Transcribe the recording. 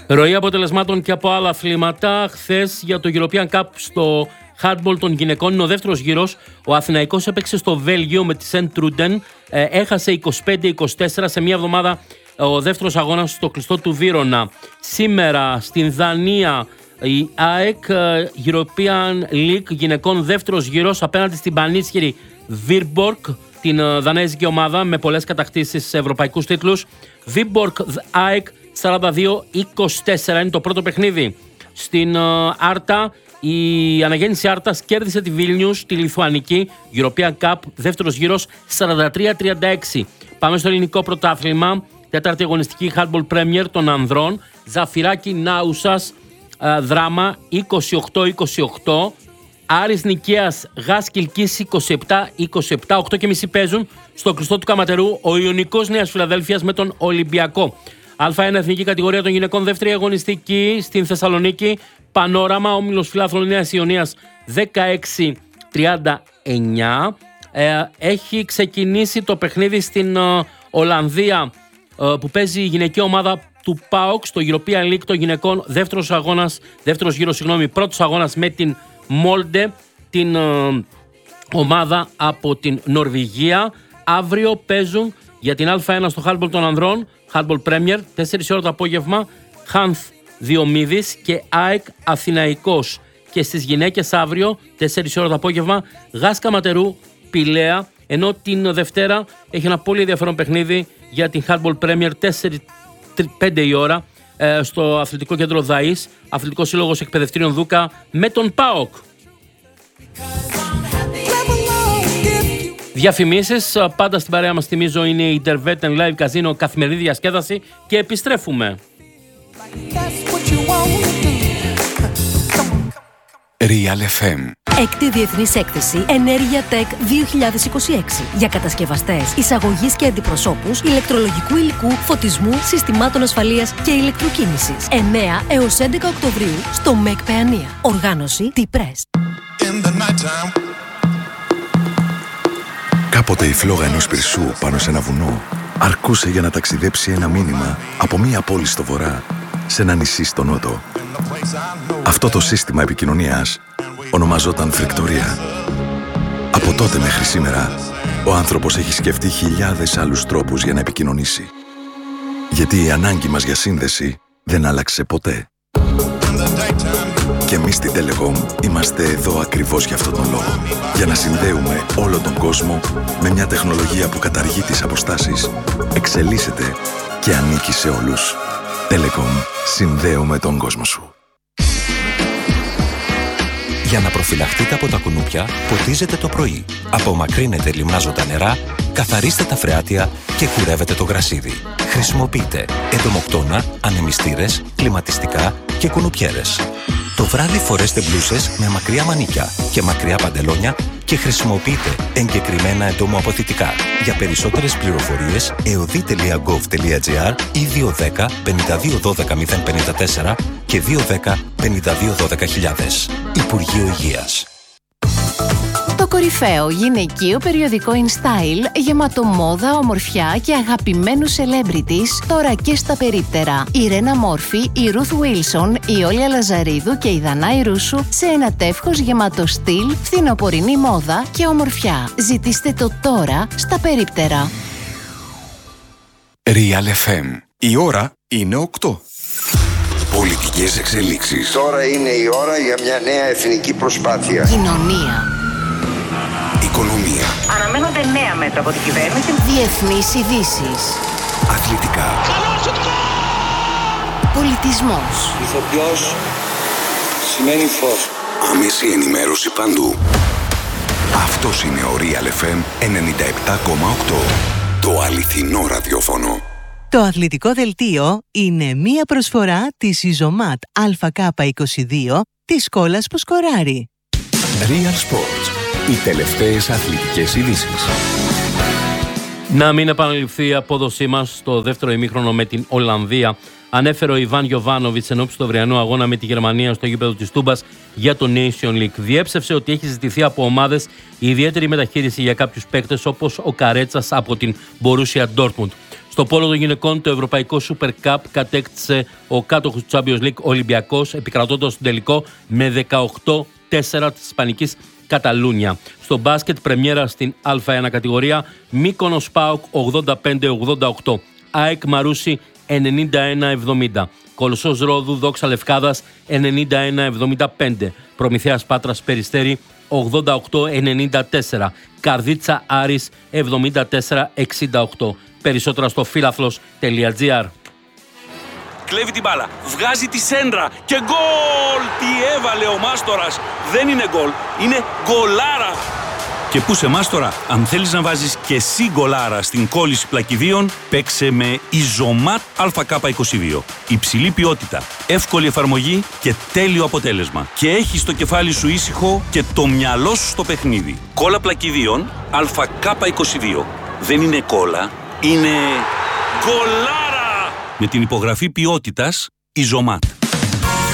Ροή αποτελεσμάτων και από άλλα αθλήματα. Χθες για το European Cup στο handball των γυναικών είναι ο δεύτερος γύρος. Ο Αθηναϊκός έπαιξε στο Βέλγιο με τη Σεντ Τρούντεν. Έχασε 25-24 σε μια εβδομάδα ο δεύτερος αγώνας στο κλειστό του Βύρωνα. Σήμερα στην Δανία η ΑΕΚ European League γυναικών δεύτερος γύρος απέναντι στην πανίσχυρη Viborg, την δανέζικη ομάδα με πολλές κατακτήσεις σε ευρωπαϊκούς τίτλους. Viborg ΑΕΚ 42-24 είναι το πρώτο παιχνίδι. Στην Άρτα η αναγέννηση Άρτας κέρδισε τη Βίλνιους, τη Λιθουανική. European Cup δεύτερος γύρος 43-36. Πάμε στο ελληνικό πρωτάθλημα. Τέταρτη αγωνιστική handball Premier των ανδρών. Ζαφυράκι Νάουσας Δράμα 28-28. Άρης Νικαίας Γας Κιλκής 27-27. 8.30 παίζουν στο κλειστό του Καματερού ο Ιωνικός Νέας Φιλαδέλφειας με τον Ολυμπιακό. Α1 εθνική κατηγορία των γυναικών δεύτερη αγωνιστική στην Θεσσαλονίκη. Πανόραμα όμιλος φιλάθλων Νέας Ιωνίας 16-39. Έχει ξεκινήσει το παιχνίδι στην Ολλανδία που παίζει η γυναική ομάδα του ΠΑΟΚ στο European League των γυναικών. Δεύτερος γύρος, πρώτος αγώνας με την Μόλντε, την ομάδα από την Νορβηγία. Αύριο παίζουν για την Α1 στο handball των ανδρών, handball Premier, 4 ώρα το απόγευμα, Χάνθ Διομήδης και ΑΕΚ Αθηναϊκός. Και στις γυναίκες αύριο, 4 ώρα το απόγευμα, Γας Καματερού Πηλαία, ενώ την Δευτέρα έχει ένα πολύ ενδιαφέρον παιχνίδι για την handball Premier, 4-5 η ώρα, στο Αθλητικό Κέντρο ΔΑΗΣ, Αθλητικός Σύλλογος Εκπαιδευτήριων Δούκα με τον ΠΑΟΚ. Διαφημίσεις, πάντα στην παρέα μας θυμίζω είναι η Intervet Live Casino, καθημερινή διασκέδαση και επιστρέφουμε. Real FM. Έκτη Διεθνής Έκθεση Ενέργεια Tech 2026 για κατασκευαστές, εισαγωγής και αντιπροσώπους ηλεκτρολογικού υλικού, φωτισμού, συστημάτων ασφαλείας και ηλεκτροκίνησης. 9 έως 11 Οκτωβρίου στο ΜΕΚ Παιανία. Οργάνωση T-Press. Κάποτε η φλόγα ενός πυρσού πάνω σε ένα βουνό αρκούσε για να ταξιδέψει ένα μήνυμα από μία πόλη στο βορρά σε ένα νησί στο νότο. Αυτό το σύστημα επικοινωνίας ονομαζόταν φρικτορία. Από τότε μέχρι σήμερα, ο άνθρωπος έχει σκεφτεί χιλιάδες άλλους τρόπους για να επικοινωνήσει. Γιατί η ανάγκη μας για σύνδεση δεν άλλαξε ποτέ. Και εμείς στην Telecom είμαστε εδώ ακριβώς για αυτόν τον λόγο. Για να συνδέουμε όλο τον κόσμο με μια τεχνολογία που καταργεί τις αποστάσεις, εξελίσσεται και ανήκει σε όλους. Telecom, συνδέουμε τον κόσμο σου. Για να προφυλαχτείτε από τα κουνούπια, ποτίζετε το πρωί. Απομακρύνετε λιμνάζοντα νερά, καθαρίστε τα φρεάτια και κουρεύετε το γρασίδι. Χρησιμοποιείτε εντομοκτώνα, ανεμιστήρες, κλιματιστικά και κουνουπιέρες. Το βράδυ φορέστε μπλούσες με μακριά μανίκια και μακριά παντελόνια και χρησιμοποιείτε εγκεκριμένα εντομοαποθητικά. Για περισσότερες πληροφορίες, eodi.gov.gr ή 210 52 12 054 και 210 52 12 000. Υπουργείο Υγείας. Το κορυφαίο γυναικείο περιοδικό InStyle, γεμάτο μόδα, ομορφιά και αγαπημένους celebrities, τώρα και στα περίπτερα. Η Ρένα Μόρφη, η Ρουθ Βίλσον, η Όλια Λαζαρίδου και η Δανάη Ρούσου σε ένα τεύχος γεμάτο στυλ, φθινοπορεινή μόδα και ομορφιά. Ζητήστε το τώρα στα περίπτερα. Real FM. Η ώρα είναι 8. Πολιτικές εξελίξεις. Τώρα είναι η ώρα για μια νέα εθνική προσπάθεια. Κοινωνία. Οικονομία. Αναμένονται νέα μέτρα από την κυβέρνηση. Διεθνείς ειδήσεις. Αθλητικά. Πολιτισμός. Ηθοποιός σημαίνει φως. Άμεση ενημέρωση παντού. Αυτός είναι ο Real FM 97,8. Το αληθινό ραδιόφωνο. Το αθλητικό δελτίο είναι μία προσφορά της Ιζωμάτ ΑΚ22 της κόλλας που σκοράρει. Real Sports. Οι τελευταίες αθλητικές ειδήσεις. Να μην επαναληφθεί η απόδοσή μας στο δεύτερο ημίχρονο με την Ολλανδία. Ανέφερε ο Ιβάν Γιοβάνοβιτς ενόψει του αυριανού αγώνα με τη Γερμανία στο γήπεδο της Τούμπας για το Nation League. Διέψευσε ότι έχει ζητηθεί από ομάδες η ιδιαίτερη μεταχείριση για κάποιους παίκτες όπως ο Καρέτσας από την Μπορούσια Ντόρτμουντ. Στο πόλο των γυναικών, το Ευρωπαϊκό Super Cup κατέκτησε ο κάτοχος του Champions League Ολυμπιακός, επικρατώντας στον τελικό με 18-4 της Ισπανικής Καταλούνια. Στο μπάσκετ, πρεμιέρα στην Α1 κατηγορία, Μύκονος ΠΑΟΚ 85-88, ΑΕΚ Μαρούσι 91-70, Κολοσσός Ρόδου Δόξα Λευκάδας 91-75, Προμηθέας Πάτρας Περιστέρι 88-94, Καρδίτσα Άρης 74-68. Περισσότερα στο φίλαθλος.gr. Κλέβει την μπάλα, βγάζει τη σέντρα και γκολ! Τι έβαλε ο Μάστορας! Δεν είναι γκολ, είναι γκολάρα! Και πού σε Μάστορα, αν θέλεις να βάζεις και εσύ γκολάρα στην κόλληση πλακιδίων, παίξε με Ιζωμάτ ΑΚ22. Υψηλή ποιότητα, εύκολη εφαρμογή και τέλειο αποτέλεσμα. Και έχεις το κεφάλι σου ήσυχο και το μυαλό σου στο παιχνίδι. Κόλλα πλακιδίων ΑΚ22. Δεν είναι κόλλα, είναι γκολάρα! Με την υπογραφή ποιότητας Ιζωμάτ.